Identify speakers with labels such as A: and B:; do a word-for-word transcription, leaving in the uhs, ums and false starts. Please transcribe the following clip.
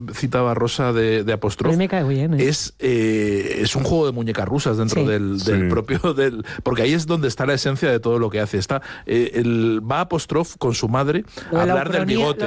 A: citaba Rosa de, de Apóstrof,
B: a mí me cae bien, ¿eh?
A: es, eh, es un juego de muñecas rusas dentro
B: Sí.
A: del, del
C: Sí.
A: propio... del porque ahí es donde está la esencia de todo lo que hace. Está eh, el, va Apóstrof con su madre
B: Lo
A: a
B: de la
A: hablar del
B: ucronía-
A: bigote.